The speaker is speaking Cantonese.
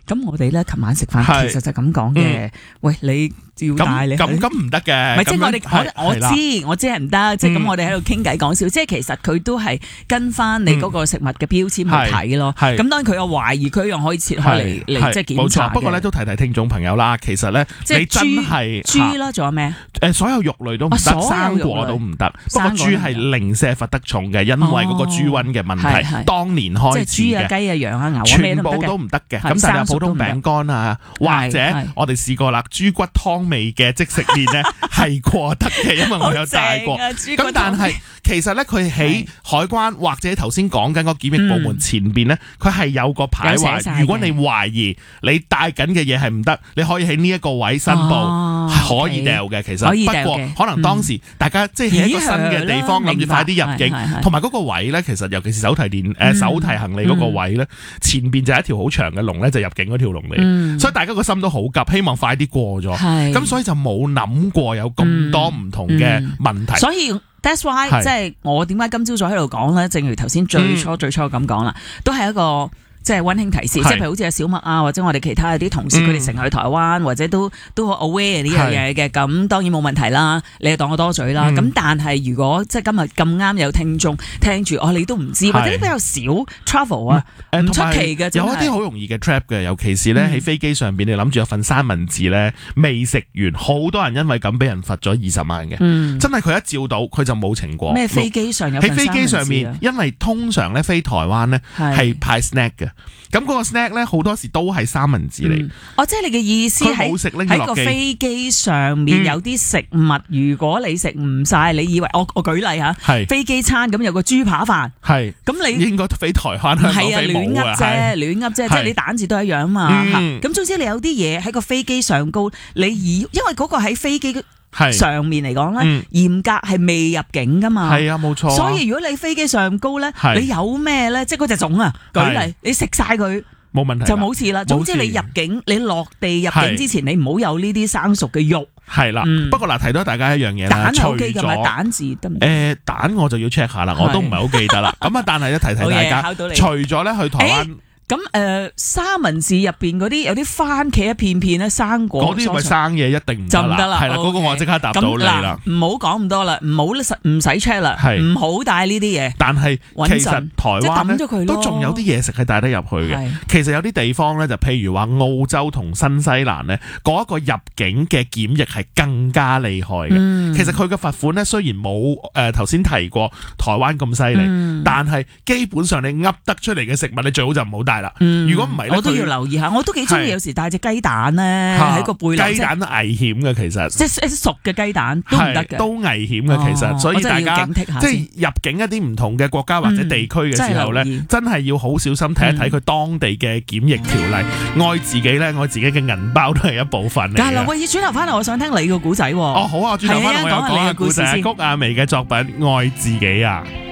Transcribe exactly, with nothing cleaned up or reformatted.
咁我哋咧，琴晚食飯其實就咁講嘅。喂，你照帶你咁咁唔得嘅。 唔係即係我哋我我知我知係唔得，即係咁我哋喺度傾偈講笑。即係其實佢都係跟翻你嗰個食物嘅標籤去睇咯。咁當然佢有懷疑，佢一樣可以切開嚟嚟即係檢查嘅。 冇錯，不過咧都提提聽眾朋友啦，其實咧你真係豬啦，仲有咩？ 誒，所有肉類都唔得，生果都唔得。不過豬係零舍罰得重嘅，因為嗰個豬瘟嘅問題，當年開始嘅。 即係豬啊、雞啊、羊啊、牛啊， 全部都唔得嘅。咁但係普通餅乾啊，或者我哋試過啦，豬骨湯味嘅即食麵咧係過得嘅，因為我有帶過。咁但係其實咧，佢喺海關或者頭先講緊個檢疫部門前邊咧，佢係有個牌話，如果你懷疑你帶緊嘅嘢係唔得，你可以喺呢一個位申報，係可以掉嘅。其實不過可能當時大家即係喺一個新嘅地方，諗住快啲入境，同埋嗰個位咧，其實尤其是手提電誒手提行李嗰個位咧，前邊就係一條好長嘅龍咧，就入境嗰條龍嚟，所以大家個心都好急，希望快啲過咗。咁所以就冇諗過有咁多唔同嘅問題。 所以 that's why 即係我點解今朝早喺度講咧？正如頭先最初最初咁講啦，都係一個。即係溫馨提示，即係譬如好似阿小麥啊，或者我哋其他啲同事，佢哋成日去台灣，或者都都好 aware 呢樣嘢嘅，咁當然冇問題啦。你係當我多嘴啦。咁、嗯、但係如果即係今日咁啱有聽眾聽住，哦你都唔知，或者比較少 travel 啊，唔出奇嘅。 有一啲好容易嘅 trap 嘅，尤其是咧喺飛機上邊，你諗住有份三文治咧未食完，好多人因為咁俾人罰咗二十萬嘅。嗯、真係佢一照到，佢就冇情過。 咩飛機上有份三文治？喺飛機上面， 因為通常咧飛台灣咧係派 snack 嘅。咁嗰個 snack 咧好多時都係三文治嚟、嗯。哦，即係你嘅意思係喺個飛機上面有啲食物，嗯、如果你食唔晒，你以為我我舉例嚇，係飛機餐咁有個豬扒飯，係咁你應該飛台灣香港飛冇啊，係亂噏啫，亂噏啫，即係你蛋字都一樣嘛。咁、嗯、總之你有啲嘢喺個飛機上高，你以因為嗰個喺飛機上面嚟講咧，嚴格係未入境噶嘛。係啊，冇錯。所以如果你飛機上高咧，你有咩咧，即係嗰隻粽啊，舉例，你食晒佢冇問題， 就冇事啦。總之你入境，你落地入境之前，你唔好有呢啲生熟嘅肉。 係啦，不過嗱，提到大家一樣嘢啦， 蛋 OK 㗎嘛？蛋字得唔得？ 誒，蛋我就要 check 下啦，我都唔係好記得啦。咁啊，但係咧提提大家，除咗咧去台灣。 咁誒、呃、三文治入邊嗰啲有啲番茄一片片咧，生果嗰啲咪生嘢一定唔就唔得啦。 係啦，嗰、okay. 個我即刻答到你啦。 唔好講咁多啦，唔好唔使 check 啦，唔好帶呢啲嘢。 但係其實台灣咧都仲有啲嘢食係帶得入去嘅。其實有啲地方咧，就譬如話澳洲同新西蘭咧，嗰、那、一個入境嘅檢疫係更加厲害嘅。嗯、其實佢嘅罰款咧雖然冇誒頭先提過台灣咁犀利，嗯、但係基本上你噏得出嚟嘅食物，你最好就唔好帶啦。如果唔係咧，我都要留意下。我都幾中意有時帶隻雞蛋咧喺個背囊。 雞蛋危險嘅其實， 即係一啲熟嘅雞蛋都唔得嘅， 都危險嘅其實。所以大家即係入境一啲唔同嘅國家或者地區嘅時候咧，真係要好小心睇一睇佢當地嘅檢疫條例。愛自己咧，愛自己嘅銀包都係一部分嚟嘅。 但係劉慧儀轉頭翻嚟，我想聽你個古仔。 哦，好啊，轉頭翻嚟我又講下古仔。谷婭溦嘅作品《愛自己》啊。